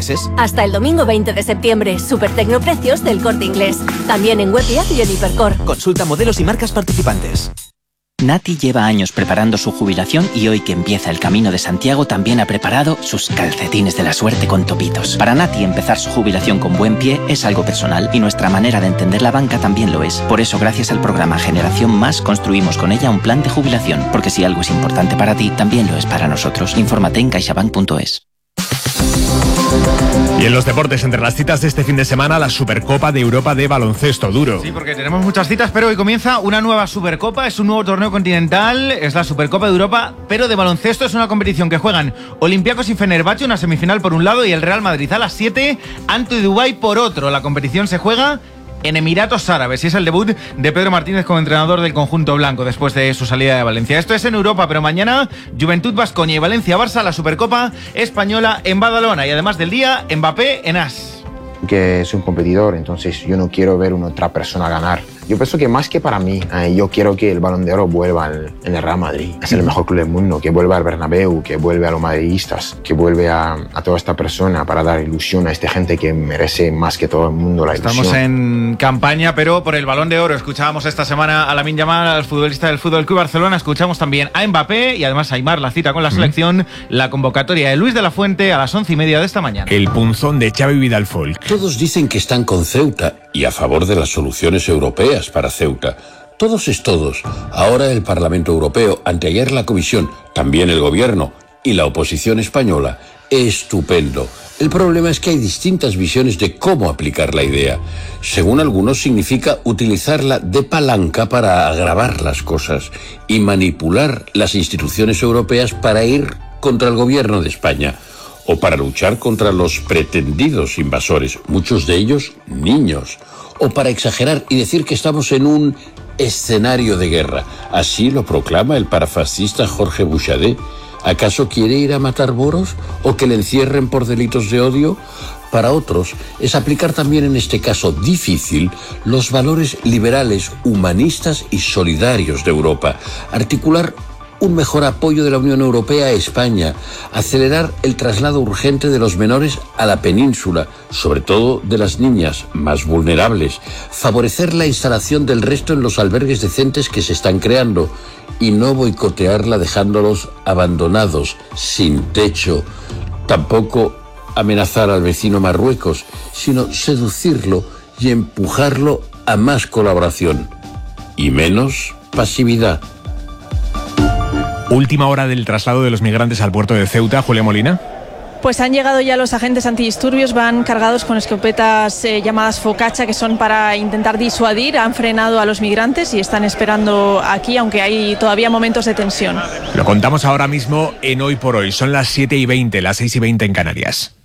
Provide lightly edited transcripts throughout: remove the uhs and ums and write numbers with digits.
meses. Hasta el domingo 20 de septiembre, super tecnoprecios del Corte Inglés. También en Web y App y en Hipercor. Consulta modelos y marcas participantes. Nati lleva años preparando su jubilación y hoy que empieza el Camino de Santiago también ha preparado sus calcetines de la suerte con topitos. Para Nati empezar su jubilación con buen pie es algo personal y nuestra manera de entender la banca también lo es. Por eso gracias al programa Generación Más construimos con ella un plan de jubilación, porque si algo es importante para ti, también lo es para nosotros. Infórmate en caixabank.es. Y en los deportes, entre las citas de este fin de semana, la Supercopa de Europa de baloncesto duro. Sí, porque tenemos muchas citas, pero hoy comienza una nueva Supercopa, es un nuevo torneo continental, es la Supercopa de Europa, pero de baloncesto. Es una competición que juegan Olympiacos y Fenerbahce, una semifinal por un lado, y el Real Madrid a las 7 ante Dubái por otro. La competición se juega en Emiratos Árabes y es el debut de Pedro Martínez como entrenador del conjunto blanco después de su salida de Valencia. Esto es en Europa, pero mañana Juventud Baskonia y Valencia-Barça, la Supercopa española en Badalona, y además del día, Mbappé en As. Que es un competidor, entonces yo no quiero ver una otra persona ganar. Yo pienso que más que para mí, yo quiero que el Balón de Oro vuelva en el Real Madrid. Es el mejor club del mundo, que vuelva al Bernabéu, que vuelva a los madridistas, que vuelve a toda esta persona para dar ilusión a esta gente que merece más que todo el mundo la ilusión. Estamos en campaña, pero por el Balón de Oro. Escuchábamos esta semana a Lamine Yamal, al futbolista del Fútbol Club Barcelona. Escuchamos también a Mbappé y además a Aimar, la cita con la selección, la convocatoria de Luis de la Fuente a las 11:30 de esta mañana. El punzón de Xavi Vidal Folk. Todos dicen que están con Ceuta y a favor de las soluciones europeas para Ceuta. Todos es todos. Ahora el Parlamento Europeo, anteayer la Comisión, también el Gobierno y la oposición española. Estupendo. El problema es que hay distintas visiones de cómo aplicar la idea. Según algunos, significa utilizarla de palanca para agravar las cosas y manipular las instituciones europeas para ir contra el Gobierno de España o para luchar contra los pretendidos invasores, muchos de ellos niños, o para exagerar y decir que estamos en un escenario de guerra. Así lo proclama el parafascista Jorge Bouchardet. ¿Acaso quiere ir a matar moros o que le encierren por delitos de odio? Para otros, es aplicar también en este caso difícil los valores liberales, humanistas y solidarios de Europa, articular un mejor apoyo de la Unión Europea a España, acelerar el traslado urgente de los menores a la península, sobre todo de las niñas más vulnerables, favorecer la instalación del resto en los albergues decentes que se están creando y no boicotearla dejándolos abandonados, sin techo. Tampoco amenazar al vecino Marruecos, sino seducirlo y empujarlo a más colaboración y menos pasividad. Última hora del traslado de los migrantes al puerto de Ceuta, Julia Molina. Pues han llegado ya los agentes antidisturbios, van cargados con escopetas llamadas Focaccia, que son para intentar disuadir. Han frenado a los migrantes y están esperando aquí, aunque hay todavía momentos de tensión. Lo contamos ahora mismo en Hoy por Hoy. Son las 7:20, las 6:20 en Canarias.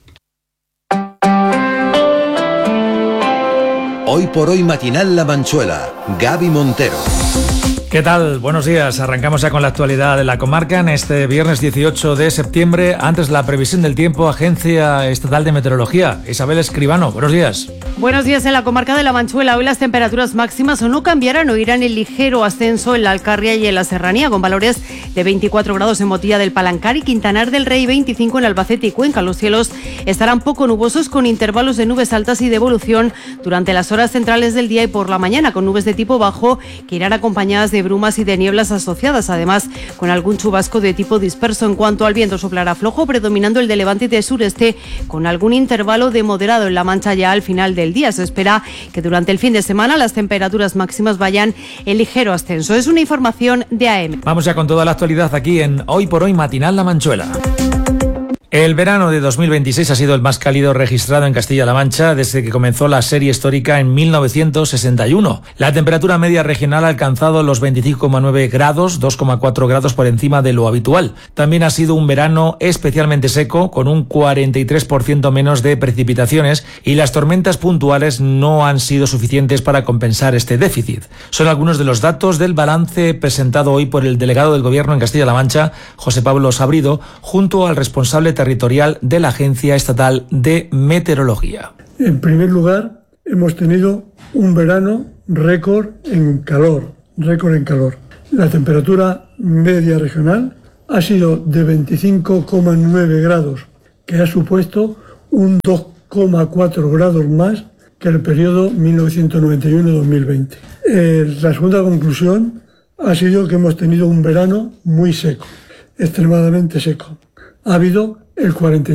Hoy por Hoy matinal La Manchuela, Gaby Montero. ¿Qué tal? Buenos días. Arrancamos ya con la actualidad de la comarca en este viernes 18 de septiembre. Antes la previsión del tiempo, Agencia Estatal de Meteorología. Isabel Escribano, buenos días. Buenos días. En la comarca de La Manchuela hoy las temperaturas máximas o no cambiarán o irán en ligero ascenso en la Alcarria y en la Serranía, con valores de 24 grados en Motilla del Palancar y Quintanar del Rey, 25 en Albacete y Cuenca. Los cielos estarán poco nubosos con intervalos de nubes altas y de evolución durante las horas centrales del día y por la mañana, con nubes de tipo bajo que irán acompañadas de brumas y de nieblas asociadas, además con algún chubasco de tipo disperso. En cuanto al viento, soplará flojo, predominando el de levante y de sureste, con algún intervalo de moderado en la Mancha ya al final del día. Se espera que durante el fin de semana las temperaturas máximas vayan en ligero ascenso. Es una información de AM. Vamos ya con toda la actualidad aquí en Hoy por Hoy matinal La Manchuela. El verano de 2026 ha sido el más cálido registrado en Castilla-La Mancha desde que comenzó la serie histórica en 1961. La temperatura media regional ha alcanzado los 25,9 grados, 2,4 grados por encima de lo habitual. También ha sido un verano especialmente seco, con un 43% menos de precipitaciones, y las tormentas puntuales no han sido suficientes para compensar este déficit. Son algunos de los datos del balance presentado hoy por el delegado del Gobierno en Castilla-La Mancha, José Pablo Sabrido, junto al responsable territorial de la Agencia Estatal de Meteorología. En primer lugar, hemos tenido un verano récord en calor. La temperatura media regional ha sido de 25,9 grados, que ha supuesto un 2,4 grados más que el periodo 1991-2020. La segunda conclusión ha sido que hemos tenido un verano muy seco, extremadamente seco. Ha habido el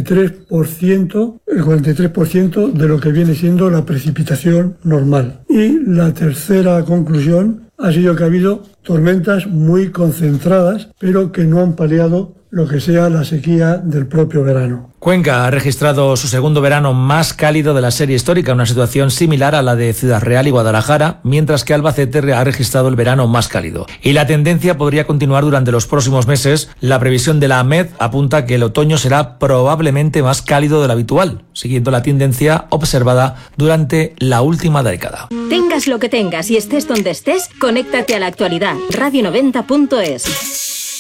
43% de lo que viene siendo la precipitación normal. Y la tercera conclusión ha sido que ha habido tormentas muy concentradas, pero que no han paliado lo que sea la sequía del propio verano. Cuenca ha registrado su segundo verano más cálido de la serie histórica, una situación similar a la de Ciudad Real y Guadalajara, mientras que Albacete ha registrado el verano más cálido. Y la tendencia podría continuar durante los próximos meses. La previsión de la AMED apunta que el otoño será probablemente más cálido de lo habitual, siguiendo la tendencia observada durante la última década. Tengas lo que tengas y estés donde estés, conéctate a la actualidad. Radio90.es.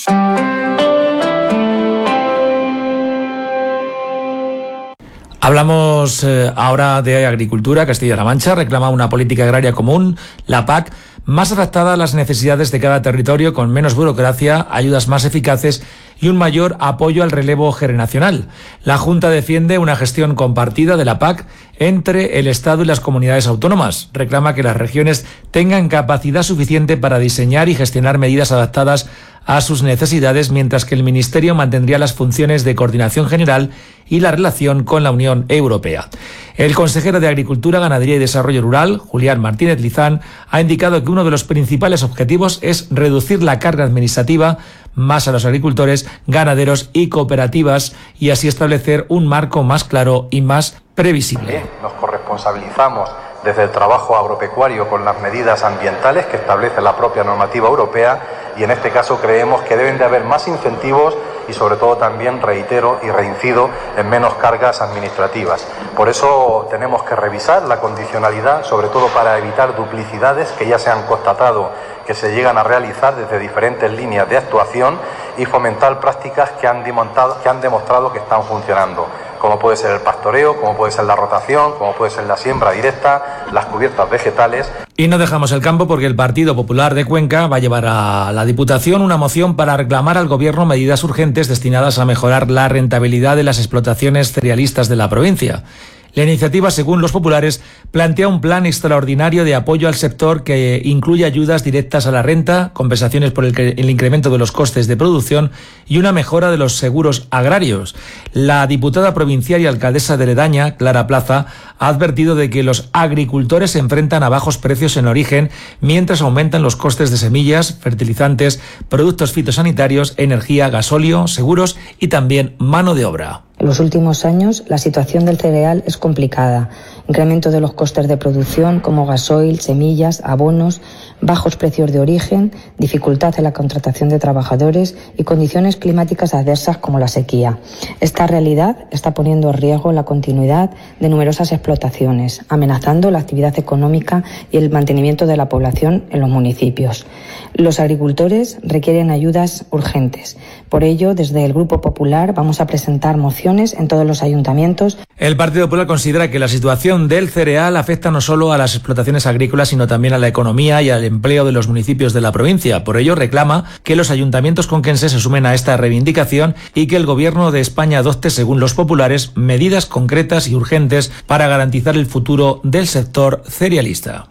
Hablamos ahora de agricultura. Castilla-La Mancha reclama una política agraria común, la PAC, más adaptada a las necesidades de cada territorio, con menos burocracia, ayudas más eficaces y un mayor apoyo al relevo generacional. La Junta defiende una gestión compartida de la PAC entre el Estado y las comunidades autónomas. Reclama que las regiones tengan capacidad suficiente para diseñar y gestionar medidas adaptadas a sus necesidades, mientras que el Ministerio mantendría las funciones de coordinación general y la relación con la Unión Europea. El consejero de Agricultura, Ganadería y Desarrollo Rural, Julián Martínez Lizán, ha indicado que uno de los principales objetivos es reducir la carga administrativa más a los agricultores, ganaderos y cooperativas, y así establecer un marco más claro y más previsible. Nos corresponsabilizamos desde el trabajo agropecuario con las medidas ambientales que establece la propia normativa europea, y en este caso creemos que deben de haber más incentivos y sobre todo también, reitero y reincido, en menos cargas administrativas. Por eso tenemos que revisar la condicionalidad, sobre todo para evitar duplicidades que ya se han constatado que se llegan a realizar desde diferentes líneas de actuación, y fomentar prácticas que han demostrado que están funcionando, como puede ser el pastoreo, como puede ser la rotación, como puede ser la siembra directa, las cubiertas vegetales. Y no dejamos el campo porque el Partido Popular de Cuenca va a llevar a la Diputación una moción para reclamar al Gobierno medidas urgentes destinadas a mejorar la rentabilidad de las explotaciones cerealistas de la provincia. La iniciativa, según los populares, plantea un plan extraordinario de apoyo al sector que incluye ayudas directas a la renta, compensaciones por el incremento de los costes de producción y una mejora de los seguros agrarios. La diputada provincial y alcaldesa de Ledaña, Clara Plaza, ha advertido de que los agricultores se enfrentan a bajos precios en origen mientras aumentan los costes de semillas, fertilizantes, productos fitosanitarios, energía, gasóleo, seguros y también mano de obra. En los últimos años, la situación del cereal es complicada. Incremento de los costes de producción como gasoil, semillas, abonos, bajos precios de origen, dificultad en la contratación de trabajadores y condiciones climáticas adversas como la sequía. Esta realidad está poniendo en riesgo la continuidad de numerosas explotaciones, amenazando la actividad económica y el mantenimiento de la población en los municipios. Los agricultores requieren ayudas urgentes. Por ello, desde el Grupo Popular vamos a presentar mociones en todos los ayuntamientos. El Partido Popular considera que la situación del cereal afecta no solo a las explotaciones agrícolas, sino también a la economía y al empleo de los municipios de la provincia. Por ello, reclama que los ayuntamientos conquenses se sumen a esta reivindicación y que el Gobierno de España adopte, según los populares, medidas concretas y urgentes para garantizar el futuro del sector cerealista.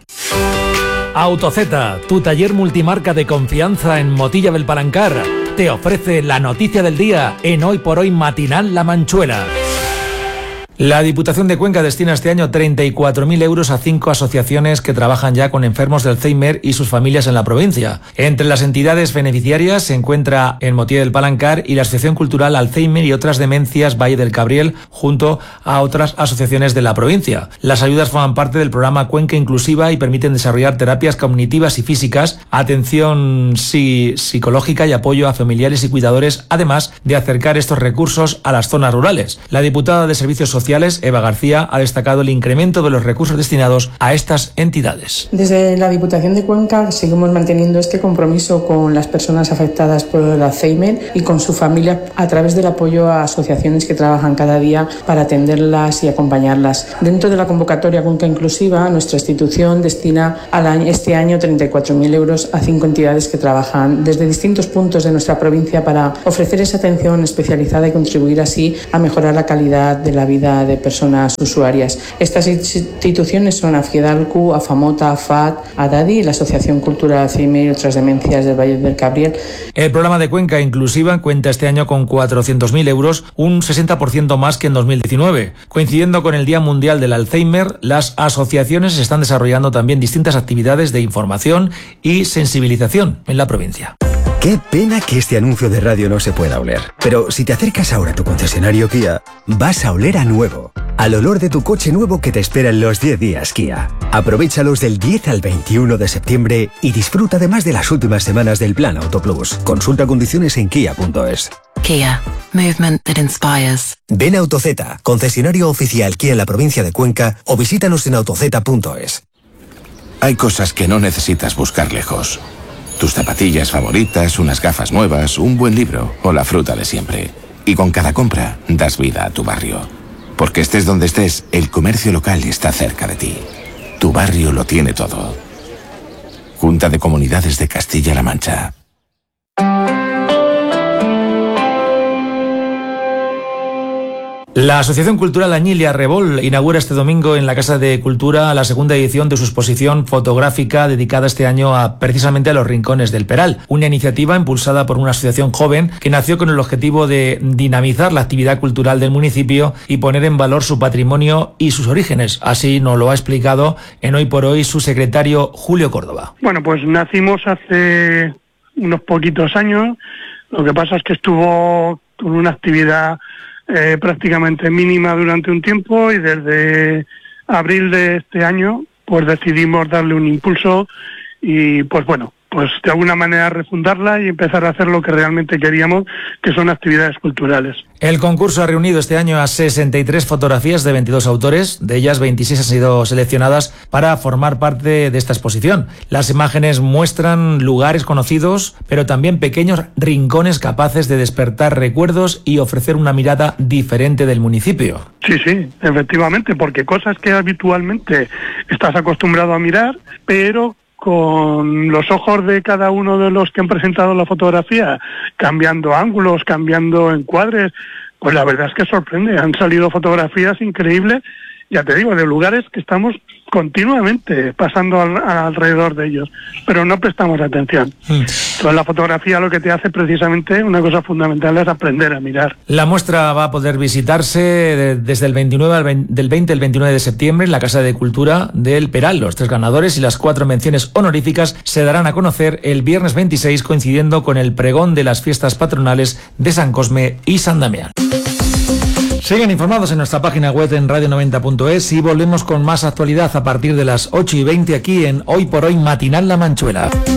Autozeta, tu taller multimarca de confianza en Motilla del Palancar, te ofrece la noticia del día en Hoy por Hoy Matinal La Manchuela. La Diputación de Cuenca destina este año 34.000 euros a 5 asociaciones que trabajan ya con enfermos de Alzheimer y sus familias en la provincia. Entre las entidades beneficiarias se encuentra en Motilla del Palancar y la Asociación Cultural Alzheimer y otras demencias Valle del Cabriel, junto a otras asociaciones de la provincia. Las ayudas forman parte del programa Cuenca Inclusiva y permiten desarrollar terapias cognitivas y físicas, atención psicológica y apoyo a familiares y cuidadores, además de acercar estos recursos a las zonas rurales. La diputada de Servicios Sociales, Eva García, ha destacado el incremento de los recursos destinados a estas entidades. Desde la Diputación de Cuenca seguimos manteniendo este compromiso con las personas afectadas por el Alzheimer y con su familia a través del apoyo a asociaciones que trabajan cada día para atenderlas y acompañarlas. Dentro de la convocatoria Cuenca Inclusiva, nuestra institución destina este año 34.000 euros a 5 entidades que trabajan desde distintos puntos de nuestra provincia para ofrecer esa atención especializada y contribuir así a mejorar la calidad de la vida 50 de personas usuarias. Estas instituciones son Afidalcu, Afamota, AFAD, ADADI y la Asociación Cultural Alzheimer y otras demencias del Valle del Cabriel. El programa de Cuenca Inclusiva cuenta este año con 400.000 euros, un 60% más que en 2019. Coincidiendo con el Día Mundial del Alzheimer, las asociaciones están desarrollando también distintas actividades de información y sensibilización en la provincia. Qué pena que este anuncio de radio no se pueda oler. Pero si te acercas ahora a tu concesionario Kia, vas a oler a nuevo. Al olor de tu coche nuevo que te espera en los 10 días Kia. Aprovéchalos del 10 al 21 de septiembre y disfruta además de las últimas semanas del Plan Auto Plus. Consulta condiciones en kia.es. Kia. Movement that inspires. Ven a AutoZ, concesionario oficial Kia en la provincia de Cuenca, o visítanos en autoz.es. Hay cosas que no necesitas buscar lejos. Tus zapatillas favoritas, unas gafas nuevas, un buen libro o la fruta de siempre. Y con cada compra das vida a tu barrio. Porque estés donde estés, el comercio local está cerca de ti. Tu barrio lo tiene todo. Junta de Comunidades de Castilla-La Mancha. La Asociación Cultural Añilia Rebol inaugura este domingo en la Casa de Cultura la segunda edición de su exposición fotográfica dedicada este año precisamente a los rincones del Peral, una iniciativa impulsada por una asociación joven que nació con el objetivo de dinamizar la actividad cultural del municipio y poner en valor su patrimonio y sus orígenes. Así nos lo ha explicado en Hoy por Hoy su secretario Julio Córdoba. Bueno, pues nacimos hace unos poquitos años, lo que pasa es que estuvo con una actividad prácticamente mínima durante un tiempo y desde abril de este año pues decidimos darle un impulso y pues bueno, pues de alguna manera refundarla y empezar a hacer lo que realmente queríamos, que son actividades culturales. El concurso ha reunido este año a 63 fotografías de 22 autores, de ellas 26 han sido seleccionadas para formar parte de esta exposición. Las imágenes muestran lugares conocidos, pero también pequeños rincones capaces de despertar recuerdos y ofrecer una mirada diferente del municipio. Sí, efectivamente, porque cosas que habitualmente estás acostumbrado a mirar, pero con los ojos de cada uno de los que han presentado la fotografía, cambiando ángulos, cambiando encuadres, pues la verdad es que sorprende. Han salido fotografías increíbles, ya te digo, de lugares que estamos continuamente pasando alrededor de ellos, pero no prestamos atención. Entonces la fotografía lo que te hace precisamente, una cosa fundamental, es aprender a mirar. La muestra va a poder visitarse desde el 20 al 29 de septiembre en la Casa de Cultura del Peral. Los 3 ganadores y las 4 menciones honoríficas se darán a conocer el viernes 26, coincidiendo con el pregón de las fiestas patronales de San Cosme y San Damián. Sigan informados en nuestra página web en radio90.es y volvemos con más actualidad a partir de las 8:20 aquí en Hoy por Hoy Matinal La Manchuela.